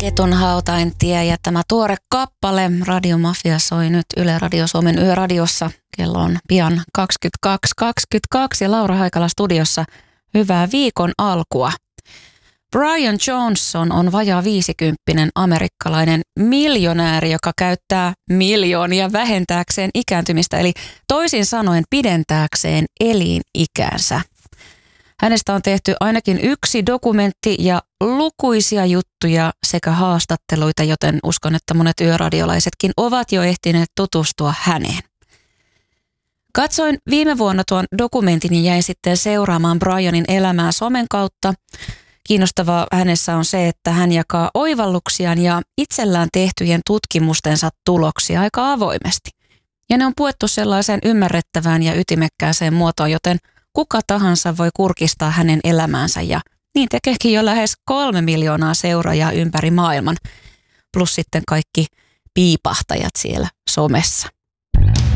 Ketun hautaintie ja tämä tuore kappale Radio Mafia soi nyt Yle Radio Suomen Yöradiossa. Kello on pian 22.22 ja Laura Haikala studiossa. Hyvää viikon alkua. Brian Johnson on vajaa 50 amerikkalainen miljonääri, joka käyttää miljoonia vähentääkseen ikääntymistä, eli toisin sanoen pidentääkseen elinikänsä. Hänestä on tehty ainakin yksi dokumentti ja lukuisia juttuja sekä haastatteluita, joten uskon, että monet yöradiolaisetkin ovat jo ehtineet tutustua häneen. Katsoin viime vuonna tuon dokumentin ja jäin sitten seuraamaan Brianin elämää somen kautta. Kiinnostavaa hänessä on se, että hän jakaa oivalluksiaan ja itsellään tehtyjen tutkimustensa tuloksia aika avoimesti. Ja ne on puettu sellaiseen ymmärrettävään ja ytimekkääseen muotoon, joten kuka tahansa voi kurkistaa hänen elämäänsä ja niin tekeekin jo lähes 3 miljoonaa seuraajaa ympäri maailman. Plus sitten kaikki piipahtajat siellä somessa.